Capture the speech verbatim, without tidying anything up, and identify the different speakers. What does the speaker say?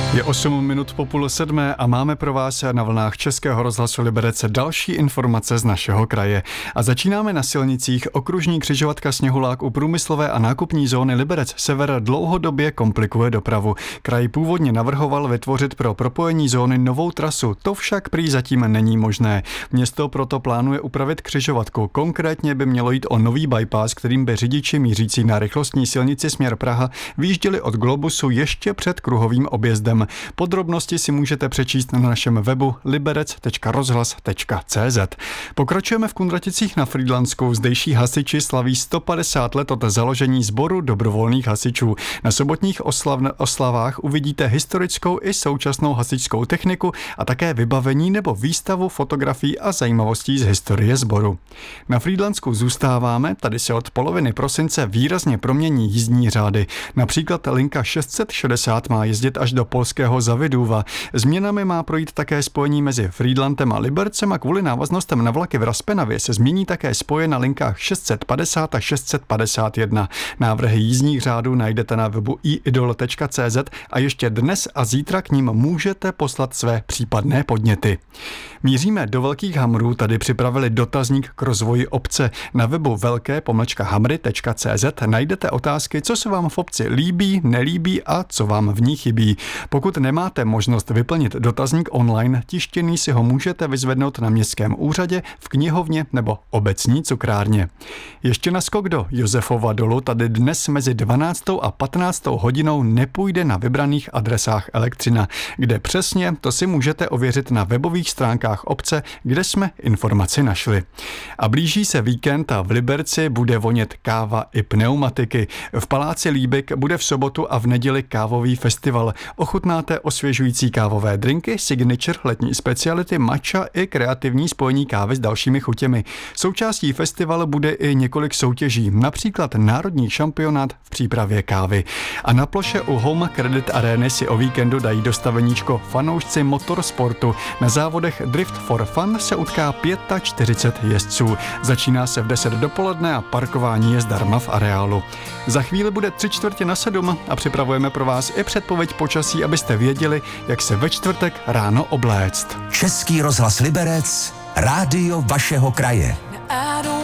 Speaker 1: Je osm minut po půl sedmé a máme pro vás na vlnách Českého rozhlasu Liberec další informace z našeho kraje. A začínáme na silnicích. Okružní křižovatka Sněhulák u průmyslové a nákupní zóny Liberec Sever dlouhodobě komplikuje dopravu. Kraj původně navrhoval vytvořit pro propojení zóny novou trasu, to však prý zatím není možné. Město proto plánuje upravit křižovatku. Konkrétně by mělo jít o nový bypass, kterým by řidiči mířící na rychlostní silnici směr Praha vyjížděli od Globusu ještě před kruhovým objezdem. Podrobnosti si můžete přečíst na našem webu liberec tečka rozhlas tečka cé zet. Pokračujeme v Kunraticích na Frýdlansku. Zdejší hasiči slaví sto padesát let od založení sboru dobrovolných hasičů. Na sobotních oslav, oslavách uvidíte historickou i současnou hasičskou techniku a také vybavení nebo výstavu fotografií a zajímavostí z historie sboru. Na Frýdlansku zůstáváme, tady se od poloviny prosince výrazně promění jízdní řády. Například linka šest set šedesát má jezdit až do polského Zavidůva. Změnami má projít také spojení mezi Frýdlantem a Libercem a kvůli návaznostem na vlaky v Raspenavě se změní také spoje na linkách šest set padesát a šest set padesát jedna. Návrhy jízdních řádů najdete na webu i idol tečka cé zet a ještě dnes a zítra k ním můžete poslat své případné podněty. Míříme do Velkých Hamrů, tady připravili dotazník k rozvoji obce. Na webu velké pomlčka hamry tečka cé zet najdete otázky, co se vám v obci líbí, nelíbí a co vám v ní chybí. Pokud nemáte možnost vyplnit dotazník online, tištěný si ho můžete vyzvednout na městském úřadě, v knihovně nebo obecní cukrárně. Ještě na skok do Josefova dolu, tady dnes mezi dvanáctou a patnáctou hodinou nepůjde na vybraných adresách elektřina. Kde přesně, to si můžete ověřit na webových stránkách obce, kde jsme informaci našli. A blíží se víkend a v Liberci bude vonět káva i pneumatiky. V paláci Líbek bude v sobotu a v neděli kávový festival. Ochutnáte osvěžující kávové drinky, signature, letní speciality, matcha i kreativní spojení kávy s dalšími chutěmi. Součástí festivalu bude i několik soutěží, například národní šampionát v přípravě kávy. A na ploše u Home Credit Areny si o víkendu dají dostaveníčko fanoušci motorsportu. Na závodech Drift for Fun se utká čtyřicet pět jezdců. Začíná se v deset dopoledne a parkování je zdarma v areálu. Za chvíli bude tři čtvrtě na sedm a připravujeme pro vás i předpověď počasí, abyste věděli, jak se ve čtvrtek ráno obléct.
Speaker 2: Český rozhlas Liberec, rádio vašeho kraje.